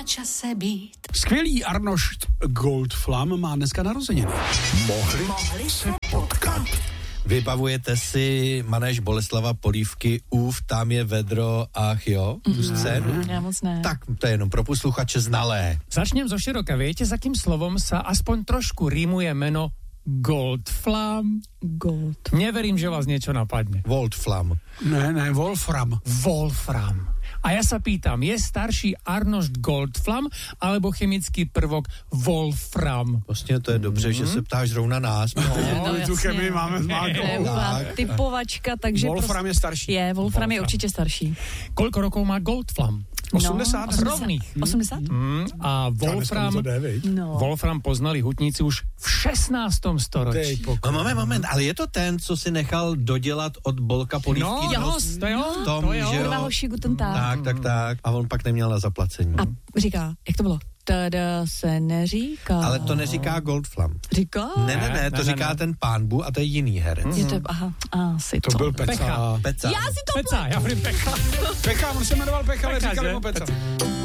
čase být. Skvělý Arnošt Goldflam má dneska narozeniny. Mohli se potkat. Vybavujete si manéž Boleslava Polívky, tam je vedro, ach jo, tu scénu? Ja moc ne. Tak to je jenom pro posluchače znalé. Začnem zo široka. Viete, za akým slovom sa aspoň trošku rímuje meno Goldflam? Gold. Neverím, že vás niečo napadne. Voltflam. Ne, Wolfram. Wolfram. A ja sa pýtam, je starší Arnošt Goldflam alebo chemický prvok Wolfram? Vlastně to je dobře, že se ptáš zrovna nás. Tu chemii máme To je úplná typovačka, takže... Wolfram je starší. Wolfram je určitě starší. Koľko rokov má Goldflam? 80 rovných. 80? A Wolfram poznali hutníci už v 16. storočí. Moment, ale je to ten, co si nechal dodělat od Bolka Polívky? No, to je on. Prvá hoši Guten Tag. Tak. A on pak neměl na zaplacení. A říká, jak to bylo? Tada se neříká. Ale to neříká Goldflam. Říká? Ne, to říká ten pánbu a to je jiný herec. Je to, asi to byl Peca. Peca. Já si to Peca, já vím Pecha. Pecha, on se jmenoval Pecha, ale říkali mu Peca.